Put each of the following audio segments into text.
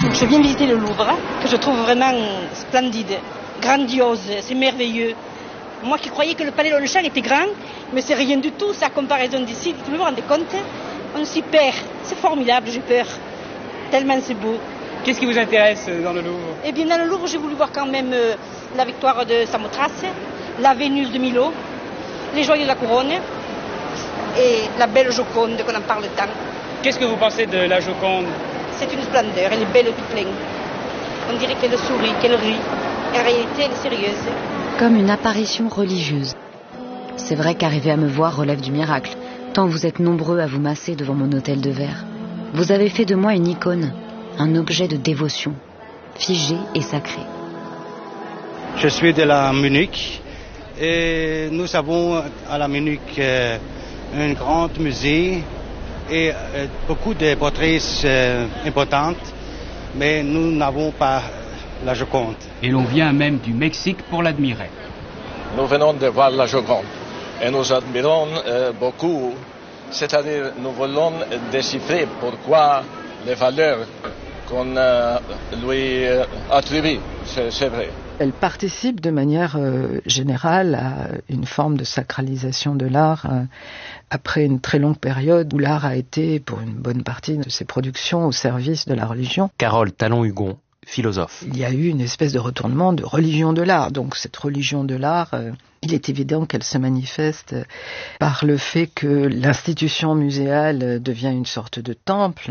Je viens visiter le Louvre, que je trouve vraiment splendide, grandiose, c'est merveilleux. Moi qui croyais que le palais Longchamp était grand, mais c'est rien du tout, c'est à comparaison d'ici, vous vous rendez compte? On s'y perd, c'est formidable, j'ai peur, tellement c'est beau. Qu'est-ce qui vous intéresse dans le Louvre? Eh bien dans le Louvre, j'ai voulu voir quand même la victoire de Samothrace, la Vénus de Milo, les joyaux de la couronne et la belle Joconde qu'on en parle tant. Qu'est-ce que vous pensez de la Joconde? C'est une splendeur, elle est belle tout plein. On dirait qu'elle sourit, qu'elle rit. En réalité, elle est sérieuse. Comme une apparition religieuse. C'est vrai qu'arriver à me voir relève du miracle, tant vous êtes nombreux à vous masser devant mon autel de verre. Vous avez fait de moi une icône, un objet de dévotion, figé et sacré. Je suis de la Munich et nous avons à la Munich un grand musée et beaucoup de portraits importants, mais nous n'avons pas la Joconde. Et l'on vient même du Mexique pour l'admirer. Nous venons de voir la Joconde et nous admirons beaucoup. C'est-à-dire, nous voulons déchiffrer pourquoi les valeurs qu'on lui attribue, c'est vrai. Elle participe de manière générale à une forme de sacralisation de l'art après une très longue période où l'art a été, pour une bonne partie de ses productions, au service de la religion. Carole Talon-Hugon, philosophe. Il y a eu une espèce de retournement de religion de l'art. Donc cette religion de l'art, il est évident qu'elle se manifeste par le fait que l'institution muséale devient une sorte de temple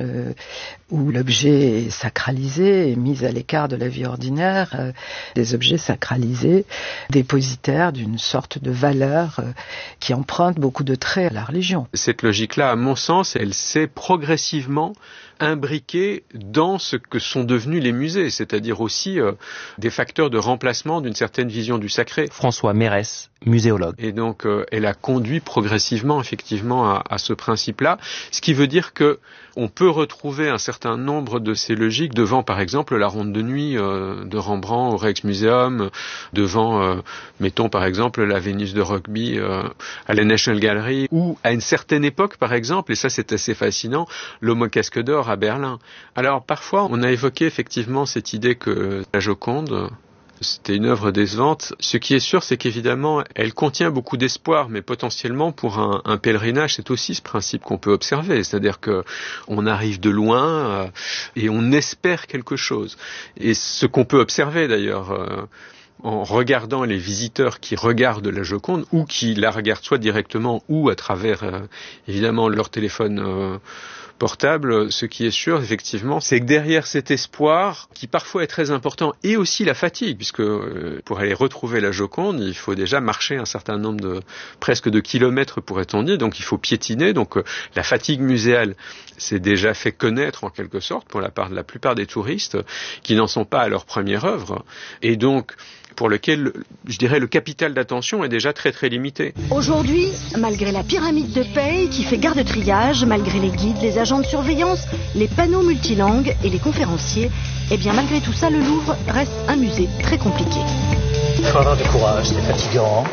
où l'objet est sacralisé et mis à l'écart de la vie ordinaire, des objets sacralisés, dépositaires d'une sorte de valeur qui emprunte beaucoup de traits à la religion. Cette logique-là, à mon sens, elle s'est progressivement imbriquée dans ce que sont devenus les musées, c'est-à-dire aussi des facteurs de remplacement d'une certaine vision du sacré. François Mérès, muséologue. Et donc, elle a conduit progressivement, effectivement, à ce principe-là, ce qui veut dire que on peut retrouver un certain nombre de ces logiques devant, par exemple, la Ronde de nuit de Rembrandt au Rijksmuseum, devant, mettons, par exemple, la Vénus de Rugby à la National Gallery, ou à une certaine époque, par exemple, et ça c'est assez fascinant, l'Homme au casque d'or à Berlin. Alors, parfois, on a évoqué effectivement cette idée que la Joconde, c'était une œuvre décevante. Ce qui est sûr, c'est qu'évidemment, elle contient beaucoup d'espoir, mais potentiellement pour un pèlerinage, c'est aussi ce principe qu'on peut observer. C'est-à-dire que on arrive de loin et on espère quelque chose. Et ce qu'on peut observer d'ailleurs en regardant les visiteurs qui regardent la Joconde ou qui la regardent soit directement ou à travers évidemment leur téléphone portable, ce qui est sûr, effectivement, c'est que derrière cet espoir, qui parfois est très important, et aussi la fatigue, puisque pour aller retrouver la Joconde, il faut déjà marcher un certain nombre presque de kilomètres, pourrait-on dire, donc il faut piétiner, donc la fatigue muséale s'est déjà fait connaître en quelque sorte pour la part de la plupart des touristes qui n'en sont pas à leur première œuvre, et donc pour lequel, je dirais, le capital d'attention est déjà très très limité. Aujourd'hui, malgré la pyramide de paye qui fait garde-triage, malgré les guides, les agents de surveillance, les panneaux multilangues et les conférenciers, eh bien malgré tout ça, le Louvre reste un musée très compliqué. Il faut avoir du courage, c'est fatigant,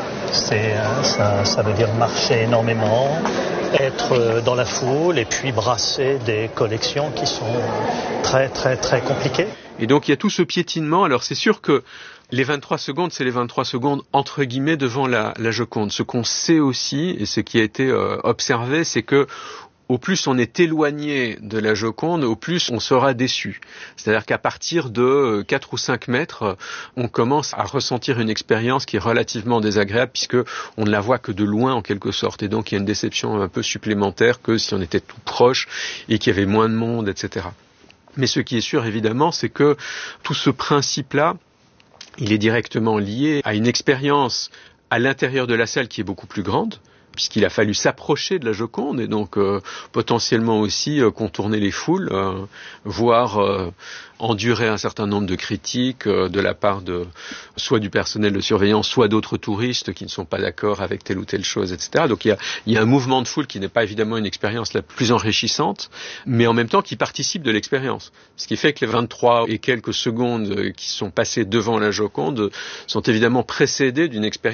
ça veut dire marcher énormément, être dans la foule et puis brasser des collections qui sont très très très compliquées. Et donc il y a tout ce piétinement, alors c'est sûr que les 23 secondes, c'est les 23 secondes entre guillemets devant la Joconde. Ce qu'on sait aussi, et ce qui a été observé, c'est que au plus on est éloigné de la Joconde, au plus on sera déçu. C'est-à-dire qu'à partir de 4 ou 5 mètres, on commence à ressentir une expérience qui est relativement désagréable puisque on ne la voit que de loin en quelque sorte. Et donc il y a une déception un peu supplémentaire que si on était tout proche et qu'il y avait moins de monde, etc. Mais ce qui est sûr évidemment, c'est que tout ce principe-là, il est directement lié à une expérience à l'intérieur de la salle qui est beaucoup plus grande, puisqu'il a fallu s'approcher de la Joconde et donc potentiellement aussi contourner les foules, voire endurer un certain nombre de critiques de la part de soit du personnel de surveillance, soit d'autres touristes qui ne sont pas d'accord avec telle ou telle chose, etc. Donc il y a un mouvement de foule qui n'est pas évidemment une expérience la plus enrichissante, mais en même temps qui participe de l'expérience. Ce qui fait que les 23 et quelques secondes qui sont passées devant la Joconde sont évidemment précédées d'une expérience